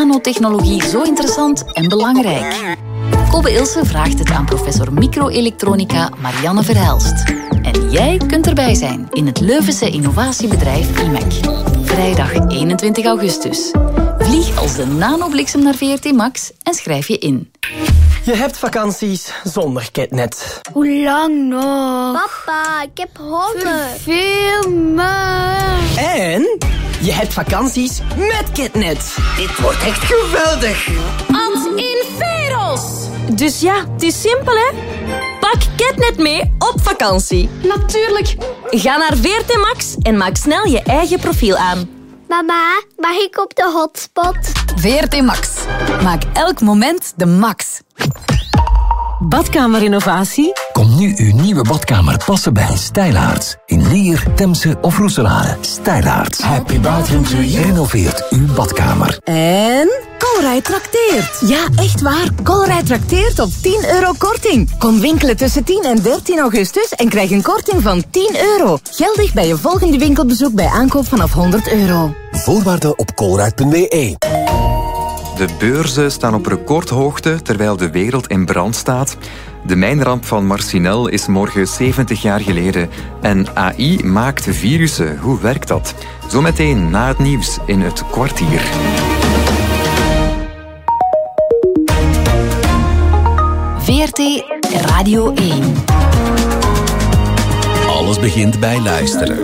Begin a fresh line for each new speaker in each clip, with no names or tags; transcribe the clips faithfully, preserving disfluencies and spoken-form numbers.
nanotechnologie zo interessant en belangrijk? Kobe Ilse vraagt het aan professor microelektronica Marianne Verhelst. En jij kunt erbij zijn in het Leuvense innovatiebedrijf I M E C. Vrijdag eenentwintig augustus. Vlieg als de nanobliksem naar V R T Max en schrijf je in.
Je hebt vakanties zonder Ketnet.
Hoe lang nog?
Papa, ik heb honger.
Veel maar.
En je hebt vakanties met Ketnet. Dit wordt echt geweldig.
Als in Veros. Dus ja, het is simpel, hè? Pak Ketnet mee op vakantie. Natuurlijk. Ga naar V R T Max en maak snel je eigen profiel aan.
Mama, mag ik op de hotspot?
V R T Max. Maak elk moment de max.
Badkamerinnovatie?
Kom nu uw nieuwe badkamer passen bij Stijlaarts. In Lier, Temse of Roeselare. Stijlaarts. Happy bathroom to you. Renoveert uw badkamer.
En Colruyt trakteert. Ja, echt waar. Colruyt trakteert op tien euro korting. Kom winkelen tussen tien en dertien augustus en krijg een korting van tien euro. Geldig bij je volgende winkelbezoek bij aankoop vanaf honderd euro.
Voorwaarden op colruyt punt b e.
De beurzen staan op recordhoogte terwijl de wereld in brand staat. De mijnramp van Marcinelle is morgen zeventig jaar geleden. En A I maakt virussen. Hoe werkt dat? Zometeen na het nieuws in het kwartier.
V R T Radio één.
Alles begint bij luisteren.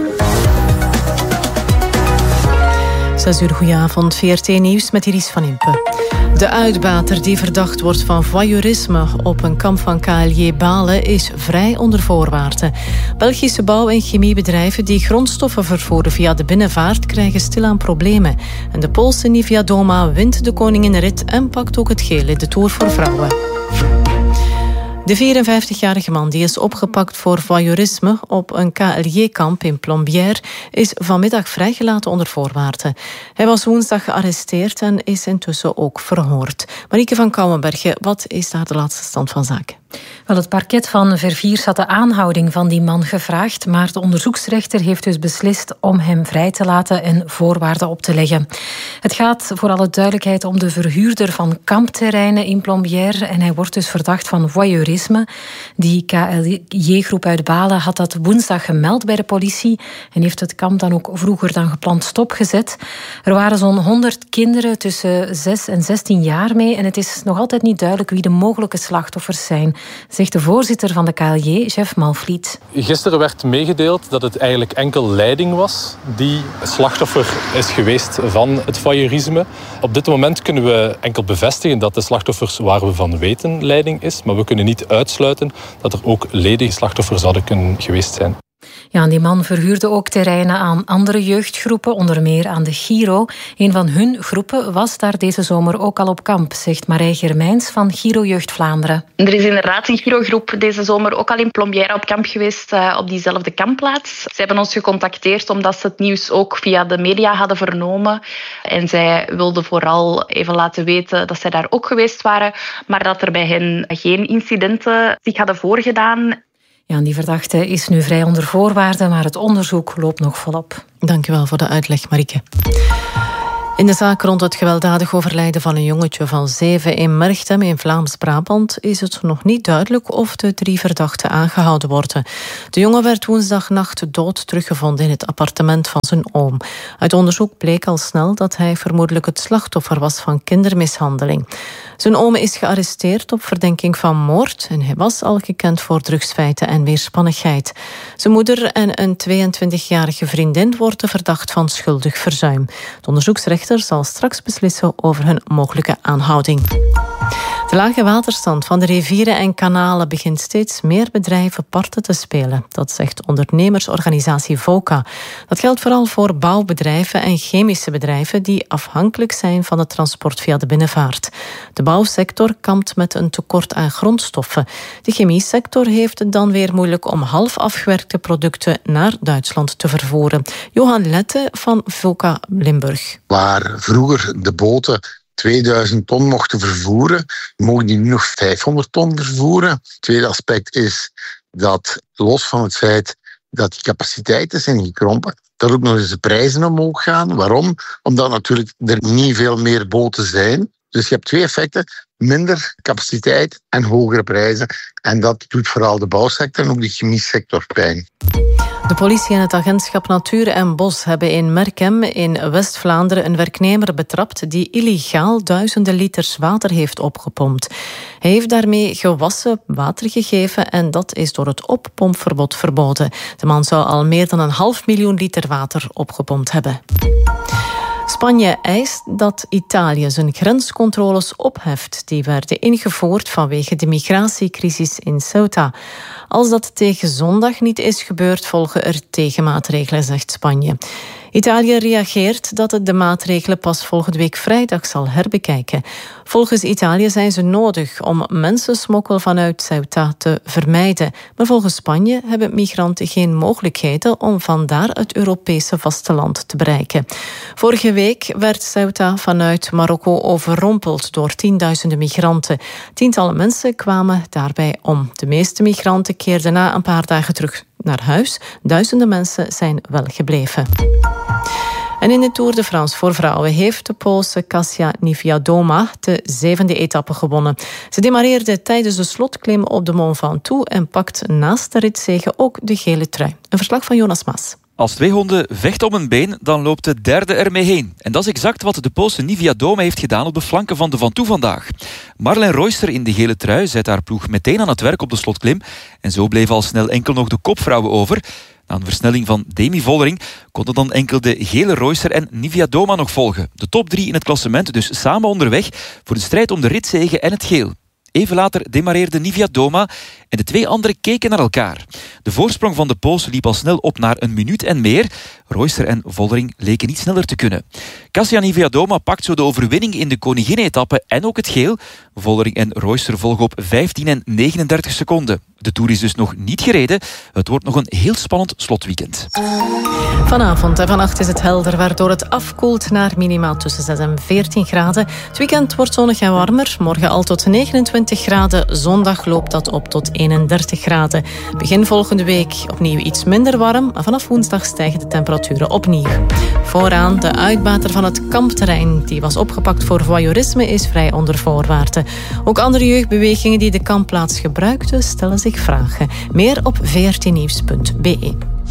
zes uur, goedenavond. V R T Nieuws met Iris van Impe. De uitbater die verdacht wordt van voyeurisme op een kamp van K L J Balen is vrij onder voorwaarden. Belgische bouw- en chemiebedrijven die grondstoffen vervoeren via de binnenvaart krijgen stilaan problemen. En de Poolse Nivea Doma wint de koninginrit en pakt ook het geel in de Tour voor vrouwen. De vierenvijftigjarige man die is opgepakt voor voyeurisme op een K L J-kamp in Plombières is vanmiddag vrijgelaten onder voorwaarden. Hij was woensdag gearresteerd en is intussen ook verhoord. Marieke van Kouwenbergen, wat is daar de laatste stand van zaken?
Wel, het parket van Verviers had de aanhouding van die man gevraagd, maar de onderzoeksrechter heeft dus beslist om hem vrij te laten en voorwaarden op te leggen. Het gaat voor alle duidelijkheid om de verhuurder van kampterreinen in Plombières en hij wordt dus verdacht van voyeurisme. Die K L J-groep uit Balen had dat woensdag gemeld bij de politie en heeft het kamp dan ook vroeger dan gepland stopgezet. Er waren zo'n honderd kinderen tussen zes en zestien jaar mee en het is nog altijd niet duidelijk wie de mogelijke slachtoffers zijn, zegt de voorzitter van de K L J, Jeff Malvliet.
Gisteren werd meegedeeld dat het eigenlijk enkel leiding was die slachtoffer is geweest van het voyeurisme. Op dit moment kunnen we enkel bevestigen dat de slachtoffers waar we van weten leiding is, maar we kunnen niet uitsluiten dat er ook ledige slachtoffers zouden kunnen geweest zijn.
Ja, en die man verhuurde ook terreinen aan andere jeugdgroepen, onder meer aan de Giro. Een van hun groepen was daar deze zomer ook al op kamp, zegt Marij Germijns van Giro Jeugd Vlaanderen.
Er is inderdaad een Giro-groep deze zomer ook al in Plombières op kamp geweest, uh, op diezelfde kampplaats. Ze hebben ons gecontacteerd omdat ze het nieuws ook via de media hadden vernomen. En zij wilden vooral even laten weten dat zij daar ook geweest waren, maar dat er bij hen geen incidenten zich hadden voorgedaan.
Ja, en die verdachte is nu vrij onder voorwaarden, maar het onderzoek loopt nog volop.
Dank je wel voor de uitleg, Marieke. In de zaak rond het gewelddadig overlijden van een jongetje van zeven in Merchtem in Vlaams-Brabant is het nog niet duidelijk of de drie verdachten aangehouden worden. De jongen werd woensdagnacht dood teruggevonden in het appartement van zijn oom. Uit onderzoek bleek al snel dat hij vermoedelijk het slachtoffer was van kindermishandeling. Zijn oom is gearresteerd op verdenking van moord en hij was al gekend voor drugsfeiten en weerspannigheid. Zijn moeder en een tweeëntwintigjarige vriendin worden verdacht van schuldig verzuim. De onderzoeksrechter zal straks beslissen over hun mogelijke aanhouding. De lage waterstand van de rivieren en kanalen begint steeds meer bedrijven parten te spelen. Dat zegt ondernemersorganisatie VOCA. Dat geldt vooral voor bouwbedrijven en chemische bedrijven die afhankelijk zijn van het transport via de binnenvaart. De bouwsector kampt met een tekort aan grondstoffen. De chemiesector heeft het dan weer moeilijk om half afgewerkte producten naar Duitsland te vervoeren. Johan Lette van VOCA Limburg.
Waar vroeger de boten tweeduizend ton mochten vervoeren, mogen die nu nog vijfhonderd ton vervoeren. Het tweede aspect is dat, los van het feit dat die capaciteiten zijn gekrompen. Dat ook nog eens de prijzen omhoog gaan. Waarom? Omdat natuurlijk er niet veel meer boten zijn. Dus je hebt twee effecten. Minder capaciteit en hogere prijzen. En dat doet vooral de bouwsector en ook de chemiesector pijn.
De politie en het agentschap Natuur en Bos hebben in Merkem in West-Vlaanderen een werknemer betrapt die illegaal duizenden liters water heeft opgepompt. Hij heeft daarmee gewassen water gegeven en dat is door het oppompverbod verboden. De man zou al meer dan een half miljoen liter water opgepompt hebben. Spanje eist dat Italië zijn grenscontroles opheft. Die werden ingevoerd vanwege de migratiecrisis in Ceuta. Als dat tegen zondag niet is gebeurd, volgen er tegenmaatregelen, zegt Spanje. Italië reageert dat het de maatregelen pas volgende week vrijdag zal herbekijken. Volgens Italië zijn ze nodig om mensensmokkel vanuit Ceuta te vermijden. Maar volgens Spanje hebben migranten geen mogelijkheden om vandaar het Europese vasteland te bereiken. Vorige week werd Ceuta vanuit Marokko overrompeld door tienduizenden migranten. Tientallen mensen kwamen daarbij om. De meeste migranten keerden na een paar dagen terug naar huis. Duizenden mensen zijn wel gebleven. En in de Tour de France voor vrouwen heeft de Poolse Kasia Niewiadoma de zevende etappe gewonnen. Ze demareerde tijdens de slotklim op de Mont Ventoux en pakt naast de ritzege ook de gele trui. Een verslag van Jonas Maas.
Als twee honden vechten om een been, dan loopt de derde ermee heen. En dat is exact wat de Poolse Niewiadoma heeft gedaan op de flanken van de Ventoux vandaag. Marlene Royster in de gele trui zet haar ploeg meteen aan het werk op de slotklim. En zo bleven al snel enkel nog de kopvrouwen over. Na een versnelling van Demi Vollering konden dan enkel de gele Royster en Niewiadoma nog volgen. De top drie in het klassement dus samen onderweg voor de strijd om de ritzege en het geel. Even later demareerde Niewiadoma en de twee anderen keken naar elkaar. De voorsprong van de Poolse liep al snel op naar een minuut en meer. Royster en Vollering leken niet sneller te kunnen. Kasia Niewiadoma pakt zo de overwinning in de koningin-etappe en ook het geel. Vollering en Royster volgen op vijftien en negenendertig seconden. De Tour is dus nog niet gereden. Het wordt nog een heel spannend slotweekend.
Vanavond en vannacht is het helder, waardoor het afkoelt naar minimaal tussen zes en veertien graden. Het weekend wordt zonnig en warmer. Morgen al tot negenentwintig graden. Zondag loopt dat op tot eenendertig graden. Begin volgende week opnieuw iets minder warm. Maar vanaf woensdag stijgen de temperaturen opnieuw. Vooraan de uitbater van het kampterrein. Die was opgepakt voor voyeurisme, is vrij onder voorwaarden. Ook andere jeugdbewegingen die de kampplaats gebruikten, stellen zich vragen. Meer op veertien nieuws punt b e.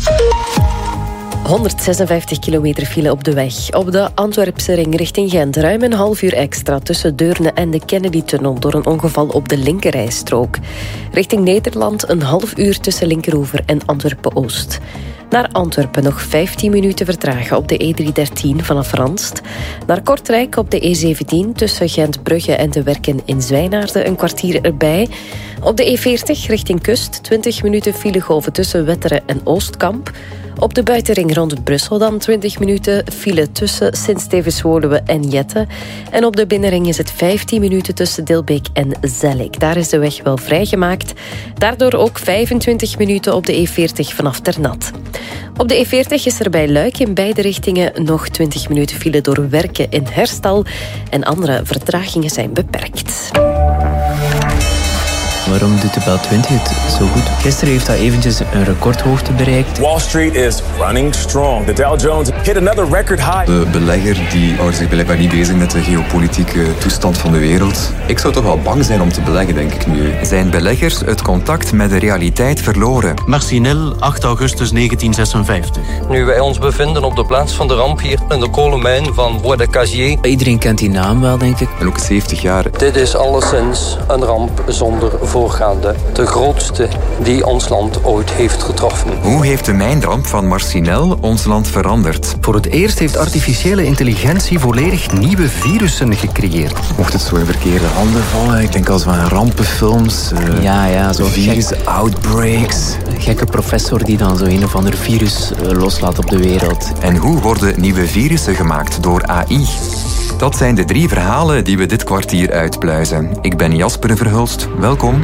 honderdzesenvijftig kilometer file op de weg. Op de Antwerpse ring richting Gent ruim een half uur extra tussen Deurne en de Kennedy-tunnel door een ongeval op de linkerrijstrook. Richting Nederland een half uur tussen Linkeroever en Antwerpen-Oost. Naar Antwerpen nog vijftien minuten vertragen op de E driehonderddertien vanaf Ranst. Naar Kortrijk op de E zeventien tussen Gent-Brugge en de Werken in Zwijnaarden een kwartier erbij. Op de E veertig richting Kust twintig minuten filegolven tussen Wetteren en Oostkamp. Op de buitenring rond Brussel dan twintig minuten file tussen Sint-Stevens-Woluwe en Jette. En op de binnenring is het vijftien minuten tussen Dilbeek en Zellik. Daar is de weg wel vrijgemaakt. Daardoor ook vijfentwintig minuten op de E veertig vanaf Ternat. Op de E veertig is er bij Luik in beide richtingen nog twintig minuten file door Werken in Herstal. En andere vertragingen zijn beperkt.
Waarom doet de Bel twintig het zo goed? Gisteren heeft hij eventjes een recordhoogte bereikt.
Wall Street is running strong. The Dow Jones hit another record high.
De belegger die houdt zich blijkbaar niet bezig met de geopolitieke toestand van de wereld. Ik zou toch wel bang zijn om te beleggen, denk ik nu. Zijn beleggers het contact met de realiteit verloren?
Marcinel, acht augustus negentien zesenvijftig.
Nu wij ons bevinden op de plaats van de ramp hier in de kolenmijn van Bois de Cazier.
Iedereen kent die naam wel, denk ik.
En ook zeventig jaar.
Dit is alleszins een ramp zonder voorgaande. De grootste die ons land ooit heeft getroffen.
Hoe heeft de mijnramp van Marcinel ons land veranderd?
Voor het eerst heeft artificiële intelligentie volledig nieuwe virussen gecreëerd.
Mocht het zo in verkeerde handen vallen, ik denk als van rampenfilms. Uh,
ja, ja, zo
virus, outbreaks.
Een gekke professor die dan zo een of ander virus uh, loslaat op de wereld.
En hoe worden nieuwe virussen gemaakt door A I? Dat zijn de drie verhalen die we dit kwartier uitpluizen. Ik ben Jasper Verhulst. Welkom.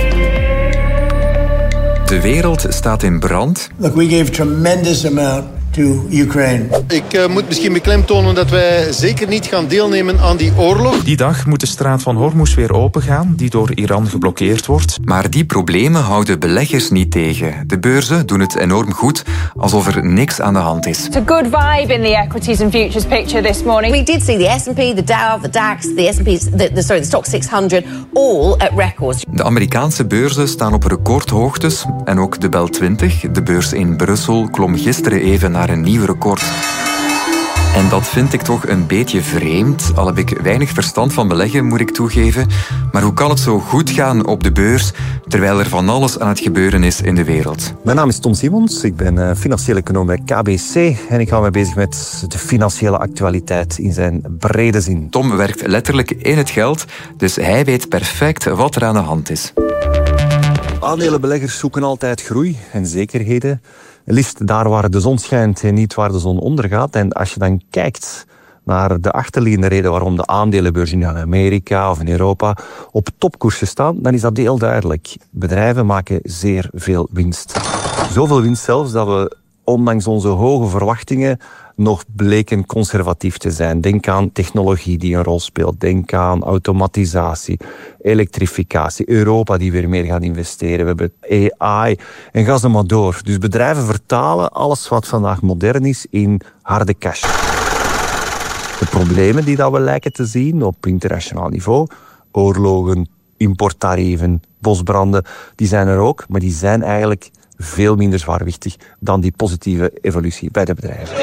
De wereld staat in brand.
Look, we gave tremendous amount to Ukraine.
Ik uh, moet misschien beklemtonen dat wij zeker niet gaan deelnemen aan die oorlog.
Die dag moet de straat van Hormuz weer opengaan, die door Iran geblokkeerd wordt.
Maar die problemen houden beleggers niet tegen. De beurzen doen het enorm goed, alsof er niks aan de hand is.
It's a good vibe in the equities and futures picture this morning.
We did see the S and P, the Dow, the DAX, the S and P's, the, the, sorry, the Stoxx sixhonderd, all at records.
De Amerikaanse beurzen staan op recordhoogtes en ook de Bel twintig, de beurs in Brussel, klom gisteren even naar een nieuw record. En dat vind ik toch een beetje vreemd. Al heb ik weinig verstand van beleggen, moet ik toegeven. Maar hoe kan het zo goed gaan op de beurs, terwijl er van alles aan het gebeuren is in de wereld?
Mijn naam is Tom Simons, ik ben uh, financieel econoom bij K B C en ik hou me bezig met de financiële actualiteit in zijn brede zin.
Tom werkt letterlijk in het geld, dus hij weet perfect wat er aan de hand is.
Aandelenbeleggers zoeken altijd groei en zekerheden. Liefst daar waar de zon schijnt en niet waar de zon ondergaat. En als je dan kijkt naar de achterliggende reden waarom de aandelenbeurzen in Amerika of in Europa op topkoersen staan, dan is dat heel duidelijk. Bedrijven maken zeer veel winst. Zoveel winst zelfs dat we, ondanks onze hoge verwachtingen, nog bleken conservatief te zijn. Denk aan technologie die een rol speelt. Denk aan automatisatie, elektrificatie. Europa die weer meer gaat investeren. We hebben A I en ga ze maar door. Dus bedrijven vertalen alles wat vandaag modern is in harde cash. De problemen die dat we lijken te zien op internationaal niveau, oorlogen, importtarieven, bosbranden, die zijn er ook, maar die zijn eigenlijk veel minder zwaarwichtig dan die positieve evolutie bij de bedrijven.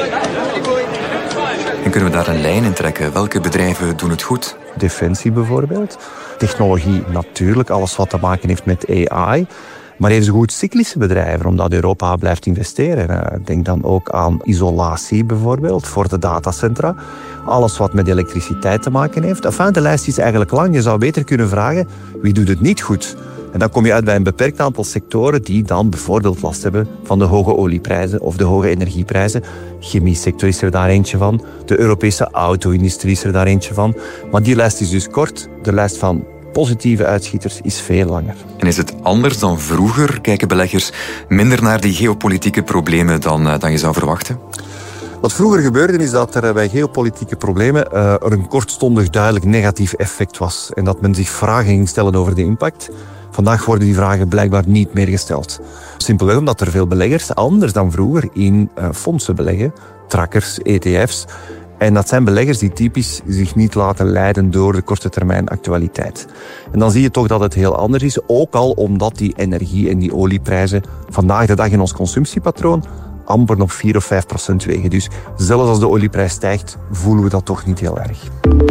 En kunnen we daar een lijn in trekken? Welke bedrijven doen het goed?
Defensie bijvoorbeeld. Technologie natuurlijk, alles wat te maken heeft met A I. Maar even zo goed cyclische bedrijven, omdat Europa blijft investeren. Denk dan ook aan isolatie bijvoorbeeld, voor de datacentra. Alles wat met elektriciteit te maken heeft. Enfin, de lijst is eigenlijk lang. Je zou beter kunnen vragen, wie doet het niet goed? En dan kom je uit bij een beperkt aantal sectoren die dan bijvoorbeeld last hebben van de hoge olieprijzen of de hoge energieprijzen. Chemiesector is er daar eentje van. De Europese auto-industrie is er daar eentje van. Maar die lijst is dus kort. De lijst van positieve uitschieters is veel langer.
En is het anders dan vroeger? Kijken beleggers minder naar die geopolitieke problemen dan, dan je zou verwachten?
Wat vroeger gebeurde is dat er bij geopolitieke problemen uh, er een kortstondig duidelijk negatief effect was. En dat men zich vragen ging stellen over de impact. Vandaag worden die vragen blijkbaar niet meer gesteld. Simpelweg omdat er veel beleggers, anders dan vroeger, in uh, fondsen beleggen. Trackers, E T F's. En dat zijn beleggers die typisch zich niet laten leiden door de korte termijn actualiteit. En dan zie je toch dat het heel anders is. Ook al omdat die energie- en die olieprijzen vandaag de dag in ons consumptiepatroon amper nog vier of vijf procent wegen. Dus zelfs als de olieprijs stijgt, voelen we dat toch niet heel erg.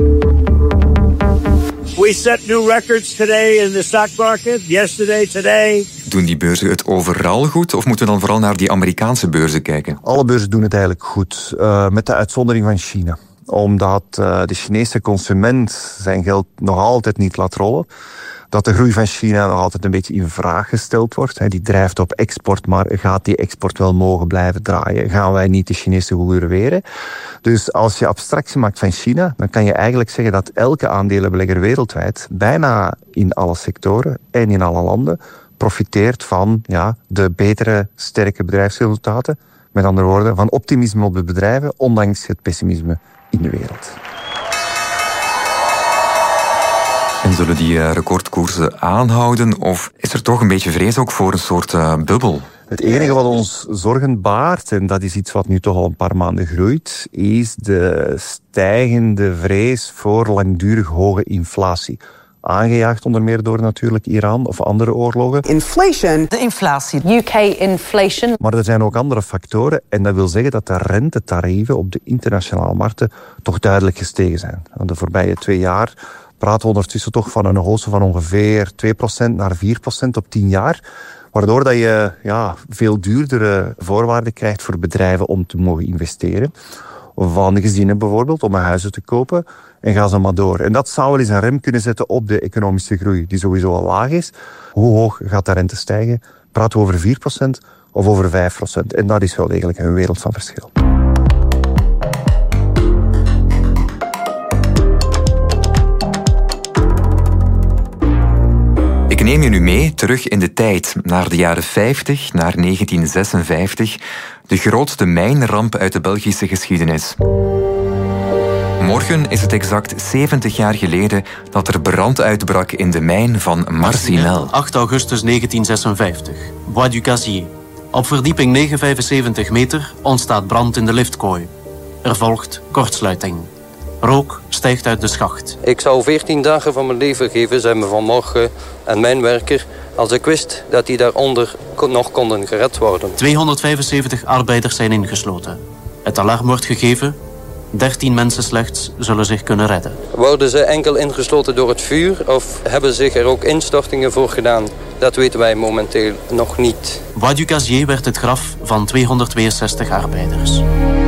We set new records today in the stock market. Yesterday, today.
Doen die beurzen het overal goed of moeten we dan vooral naar die Amerikaanse beurzen kijken?
Alle beurzen doen het eigenlijk goed, uh, met de uitzondering van China. Omdat uh, de Chinese consument zijn geld nog altijd niet laat rollen. Dat de groei van China nog altijd een beetje in vraag gesteld wordt. Die drijft op export, maar gaat die export wel mogen blijven draaien? Gaan wij niet de Chinese goederen weren? Dus als je abstractie maakt van China, dan kan je eigenlijk zeggen dat elke aandelenbelegger wereldwijd, bijna in alle sectoren en in alle landen, profiteert van ja, de betere, sterke bedrijfsresultaten. Met andere woorden, van optimisme op de bedrijven, ondanks het pessimisme in de wereld.
En zullen die recordkoersen aanhouden? Of is er toch een beetje vrees ook voor een soort uh, bubbel?
Het enige wat ons zorgen baart, en dat is iets wat nu toch al een paar maanden groeit, is de stijgende vrees voor langdurig hoge inflatie. Aangejaagd onder meer door natuurlijk Iran of andere oorlogen.
Inflation. De inflatie. U K inflation.
Maar er zijn ook andere factoren en dat wil zeggen dat de rentetarieven op de internationale markten toch duidelijk gestegen zijn. De voorbije twee jaar praten we ondertussen toch van een hoogte van ongeveer twee procent naar vier procent op tien jaar. Waardoor dat je ja, veel duurdere voorwaarden krijgt voor bedrijven om te mogen investeren. Van gezinnen bijvoorbeeld, om een huizen te kopen. En ga zo maar door. En dat zou wel eens een rem kunnen zetten op de economische groei, die sowieso al laag is. Hoe hoog gaat de rente stijgen? Praten we over vier procent of over vijf procent? En dat is wel degelijk een wereld van verschil.
Ik neem brengen u mee terug in de tijd, naar de jaren vijftig, naar negentien zesenvijftig, de grootste mijnramp uit de Belgische geschiedenis. Morgen is het exact zeventig jaar geleden dat er brand uitbrak in de mijn van Marcinelle.
acht augustus negentien zesenvijftig. Bois du Casier. Op verdieping negenhonderdvijfenzeventig meter ontstaat brand in de liftkooi. Er volgt kortsluiting. Rook stijgt uit de schacht.
Ik zou veertien dagen van mijn leven geven, zei me vanmorgen en mijn werker, als ik wist dat die daaronder nog konden gered worden.
tweehonderdvijfenzeventig arbeiders zijn ingesloten. Het alarm wordt gegeven. dertien mensen slechts zullen zich kunnen redden.
Worden ze enkel ingesloten door het vuur of hebben zich er ook instortingen voor gedaan? Dat weten wij momenteel nog niet.
Bois du Casier werd het graf van tweehonderdtweeënzestig arbeiders.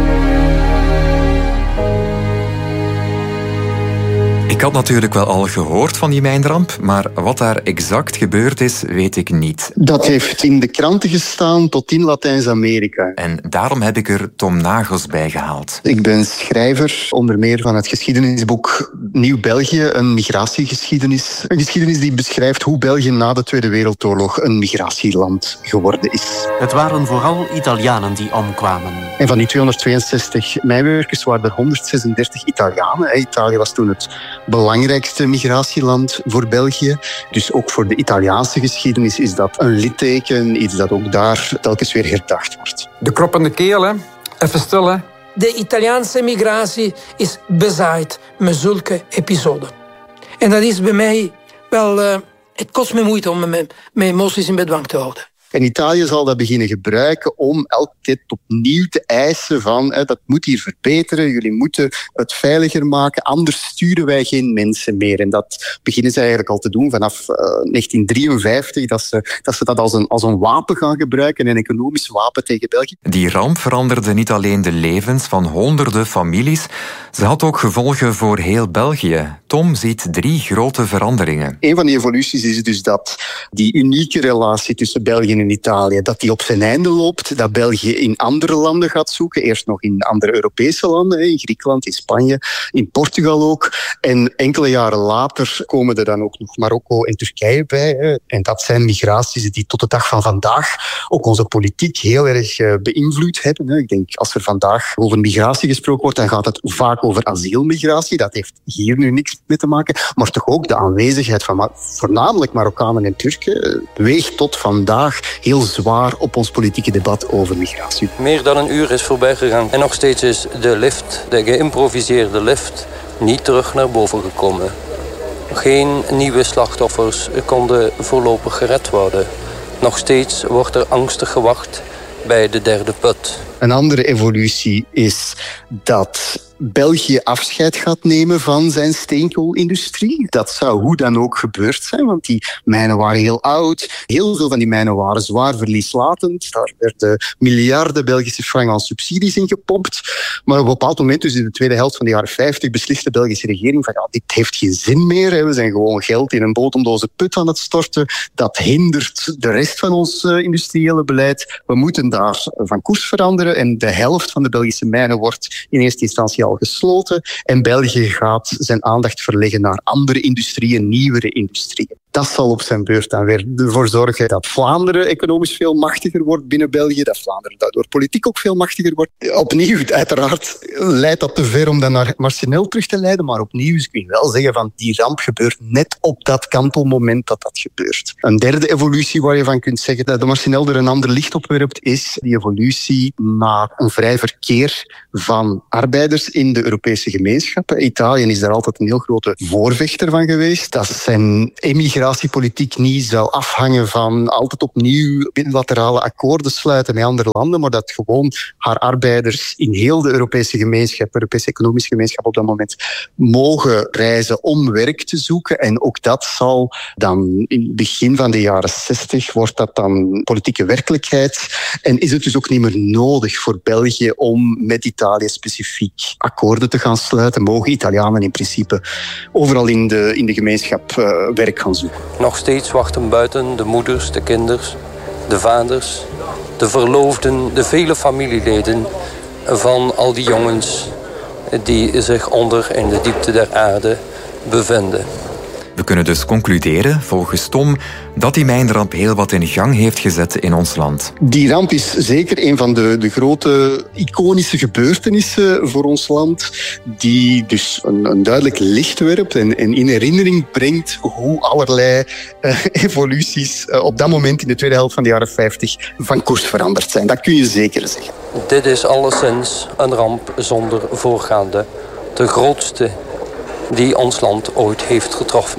Ik had natuurlijk wel al gehoord van die mijnramp, maar wat daar exact gebeurd is, weet ik niet.
Dat heeft in de kranten gestaan tot in Latijns-Amerika.
En daarom heb ik er Tom Nagels bij gehaald.
Ik ben schrijver, onder meer van het geschiedenisboek Nieuw-België, een migratiegeschiedenis. Een geschiedenis die beschrijft hoe België na de Tweede Wereldoorlog een migratieland geworden is.
Het waren vooral Italianen die omkwamen.
En van die tweehonderdtweeënzestig mijnwerkers waren er honderdzesendertig Italianen. Italië was toen het belangrijkste migratieland voor België. Dus ook voor de Italiaanse geschiedenis is dat een litteken, iets dat ook daar telkens weer herdacht wordt.
De kroppende keel, hè? Even stil, hè? De Italiaanse migratie is bezaaid met zulke episoden. En dat is bij mij wel... Uh, het kost me moeite om mijn emoties in bedwang te houden.
En Italië zal dat beginnen gebruiken om elke keer opnieuw te eisen van hè, dat moet hier verbeteren, jullie moeten het veiliger maken, anders sturen wij geen mensen meer. En dat beginnen ze eigenlijk al te doen vanaf uh, negentien drieënvijftig, dat ze, dat ze dat als een, als een wapen gaan gebruiken, een economisch wapen tegen België.
Die ramp veranderde niet alleen de levens van honderden families, ze had ook gevolgen voor heel België. Tom ziet drie grote veranderingen.
Een van die evoluties is dus dat die unieke relatie tussen België en Italië, dat die op zijn einde loopt, dat België in andere landen gaat zoeken, eerst nog in andere Europese landen, in Griekenland, in Spanje, in Portugal ook. En enkele jaren later komen er dan ook nog Marokko en Turkije bij. En dat zijn migraties die tot de dag van vandaag ook onze politiek heel erg beïnvloed hebben. Ik denk, als er vandaag over migratie gesproken wordt, dan gaat het vaak over asielmigratie. Dat heeft hier nu niks mee te maken. Maar toch ook de aanwezigheid van voornamelijk Marokkanen en Turken weegt tot vandaag heel zwaar op ons politieke debat over migratie.
Meer dan een uur is voorbij gegaan en nog steeds is de lift, de geïmproviseerde lift, niet terug naar boven gekomen. Geen nieuwe slachtoffers konden voorlopig gered worden. Nog steeds wordt er angstig gewacht bij de derde put.
Een andere evolutie is dat België afscheid gaat nemen van zijn steenkoolindustrie. Dat zou hoe dan ook gebeurd zijn, want die mijnen waren heel oud. Heel veel van die mijnen waren zwaar verlieslatend. Daar werden miljarden Belgische frank aan subsidies in gepompt. Maar op een bepaald moment, dus in de tweede helft van de jaren vijftig, beslist de Belgische regering van ja, dit heeft geen zin meer. We zijn gewoon geld in een bodemloze put aan het storten. Dat hindert de rest van ons uh, industriële beleid. We moeten daar van koers veranderen en de helft van de Belgische mijnen wordt in eerste instantie al gesloten en België gaat zijn aandacht verleggen naar andere industrieën, nieuwere industrieën. Dat zal op zijn beurt dan weer ervoor zorgen dat Vlaanderen economisch veel machtiger wordt binnen België, dat Vlaanderen daardoor politiek ook veel machtiger wordt. Opnieuw, uiteraard leidt dat te ver om dan naar Marcinelle terug te leiden, maar opnieuw kun je wel zeggen van die ramp gebeurt net op dat kantelmoment dat dat gebeurt. Een derde evolutie waar je van kunt zeggen dat de Marcinelle er een ander licht op werpt, is die evolutie naar een vrij verkeer van arbeiders in de Europese gemeenschappen. Italië is daar altijd een heel grote voorvechter van geweest. Dat zijn emigratiepolitiek niet zou afhangen van altijd opnieuw bilaterale akkoorden sluiten met andere landen, maar dat gewoon haar arbeiders in heel de Europese gemeenschap, de Europese economische gemeenschap op dat moment, mogen reizen om werk te zoeken. En ook dat zal dan in het begin van de jaren zestig wordt dat dan politieke werkelijkheid. En is het dus ook niet meer nodig voor België om met Italië specifiek akkoorden te gaan sluiten. Mogen Italianen in principe overal in de, in de gemeenschap uh, werk gaan zoeken.
Nog steeds wachten buiten de moeders, de kinders, de vaders, de verloofden, de vele familieleden van al die jongens die zich onder in de diepte der aarde bevinden.
We We kunnen dus concluderen, volgens Tom, dat die mijnramp heel wat in gang heeft gezet in ons land.
Die ramp is zeker een van de, de grote iconische gebeurtenissen voor ons land, die dus een, een duidelijk licht werpt en, en in herinnering brengt hoe allerlei uh, evoluties uh, op dat moment in de tweede helft van de jaren vijftig van koers veranderd zijn. Dat kun je zeker zeggen.
Dit is alleszins een ramp zonder voorgaande. De grootste die ons land ooit heeft getroffen.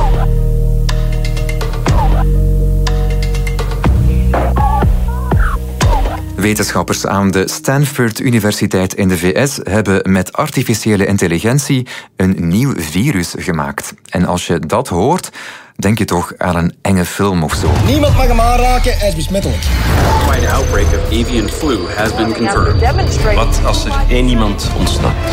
Wetenschappers aan de Stanford Universiteit in de V S hebben met artificiële intelligentie een nieuw virus gemaakt. En als je dat hoort, denk je toch aan een enge film of zo.
Niemand mag hem aanraken, hij is besmettelijk.
A wide outbreak of avian flu has been confirmed.
Wat als er één iemand ontsnapt?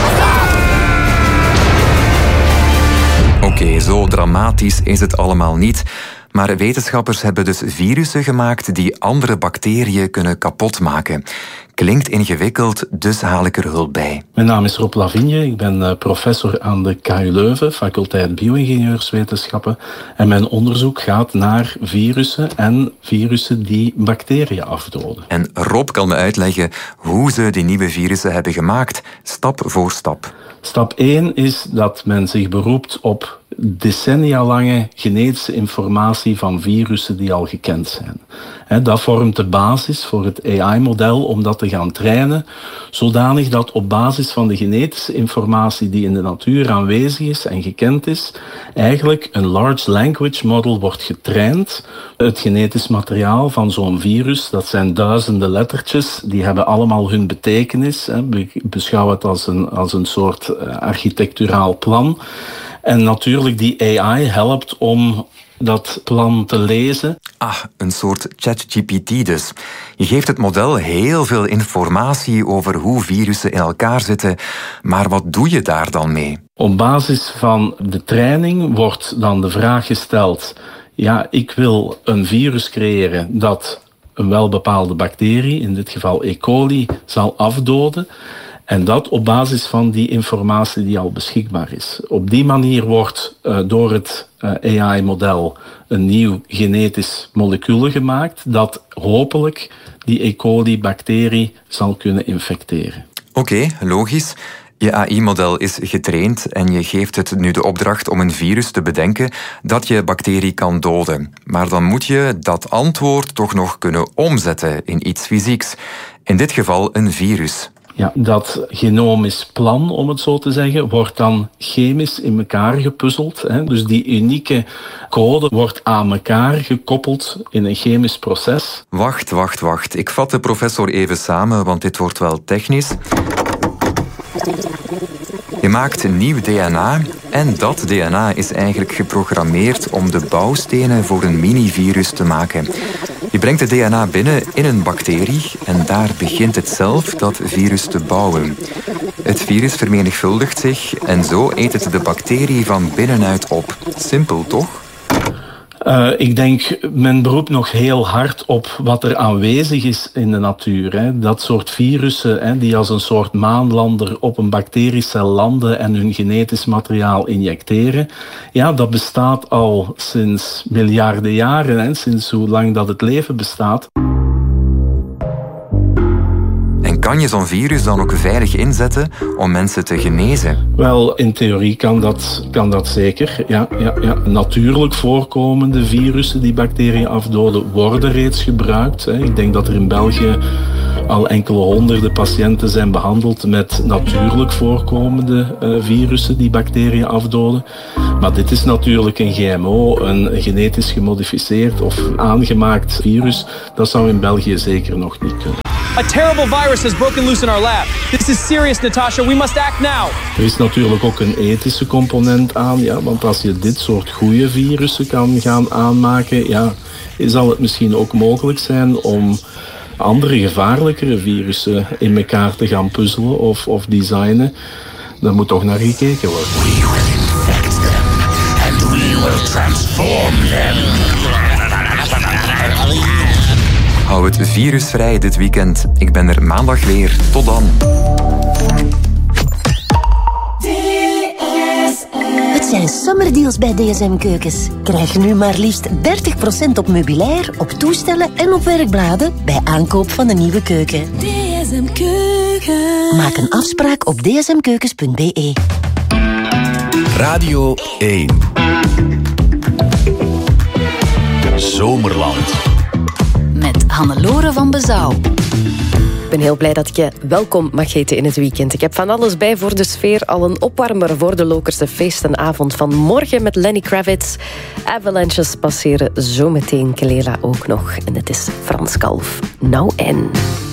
Oké, okay, zo dramatisch is het allemaal niet. Maar wetenschappers hebben dus virussen gemaakt die andere bacteriën kunnen kapotmaken. Klinkt ingewikkeld, dus haal ik er hulp bij.
Mijn naam is Rob Lavigne, ik ben professor aan de K U Leuven, faculteit bio-ingenieurswetenschappen. En mijn onderzoek gaat naar virussen en virussen die bacteriën afdoden.
En Rob kan me uitleggen hoe ze die nieuwe virussen hebben gemaakt, stap voor stap.
Stap één is dat men zich beroept op decennia lange genetische informatie van virussen die al gekend zijn. Dat vormt de basis voor het A I-model om dat te gaan trainen, zodanig dat op basis van de genetische informatie die in de natuur aanwezig is en gekend is, eigenlijk een large language model wordt getraind. Het genetisch materiaal van zo'n virus, dat zijn duizenden lettertjes, die hebben allemaal hun betekenis. Beschouw het als een, als een soort architecturaal plan. En natuurlijk, die A I helpt om dat plan te lezen.
Ah, een soort ChatGPT dus. Je geeft het model heel veel informatie over hoe virussen in elkaar zitten, maar wat doe je daar dan mee?
Op basis van de training wordt dan de vraag gesteld, ja, ik wil een virus creëren dat een welbepaalde bacterie, in dit geval E. coli, zal afdoden. En dat op basis van die informatie die al beschikbaar is. Op die manier wordt uh, door het uh, A I-model een nieuw genetisch molecuul gemaakt dat hopelijk die E. coli-bacterie zal kunnen infecteren.
Oké, okay, logisch. Je A I-model is getraind en je geeft het nu de opdracht om een virus te bedenken dat je bacterie kan doden. Maar dan moet je dat antwoord toch nog kunnen omzetten in iets fysieks. In dit geval een virus.
Ja, dat genomisch plan, om het zo te zeggen, wordt dan chemisch in elkaar gepuzzeld. Hè. Dus die unieke code wordt aan elkaar gekoppeld in een chemisch proces.
Wacht, wacht, wacht. Ik vat de professor even samen, want dit wordt wel technisch. Je maakt een nieuw D N A en dat D N A is eigenlijk geprogrammeerd om de bouwstenen voor een mini-virus te maken. Je brengt het D N A binnen in een bacterie en daar begint het zelf dat virus te bouwen. Het virus vermenigvuldigt zich en zo eet het de bacterie van binnenuit op. Simpel, toch?
Uh, ik denk, men beroept nog heel hard op wat er aanwezig is in de natuur. Hè. Dat soort virussen hè, die als een soort maanlander op een bacteriecel landen en hun genetisch materiaal injecteren. Ja, dat bestaat al sinds miljarden jaren, hè, sinds hoe lang dat het leven bestaat.
En kan je zo'n virus dan ook veilig inzetten om mensen te genezen?
Wel, in theorie kan dat, kan dat zeker. Ja, ja, ja. Natuurlijk voorkomende virussen die bacteriën afdoden worden reeds gebruikt. Ik denk dat er in België al enkele honderden patiënten zijn behandeld met natuurlijk voorkomende uh, virussen die bacteriën afdoden. Maar dit is natuurlijk een G M O, een genetisch gemodificeerd of aangemaakt virus. Dat zou in België zeker nog niet kunnen.
A terrible virus has broken loose in our lab. This is serious, Natasha. We must act now.
Er is natuurlijk ook een ethische component aan, ja, want als je dit soort goede virussen kan gaan aanmaken, ja, zal het misschien ook mogelijk zijn om andere gevaarlijkere virussen in elkaar te gaan puzzelen of, of designen. Daar moet toch naar gekeken worden. We will infect them and we will transform them.
Hou het virusvrij dit weekend. Ik ben er maandag weer. Tot dan.
Het zijn
zomerdeals bij D S M Keukens. Krijg nu maar liefst dertig procent op meubilair, op toestellen en op werkbladen bij aankoop van een nieuwe keuken. D S M Keukens. Maak een afspraak op d s m keukens punt b e.
Radio één. Zomerland.
Met Hannelore van Bezouw.
Ik ben heel blij dat ik je welkom mag heten in het weekend. Ik heb van alles bij voor de sfeer. Al een opwarmer voor de Lokerse feestenavond van morgen met Lenny Kravitz. Avalanches passeren zometeen Kelela ook nog. En het is Frans Kalf. Nou en...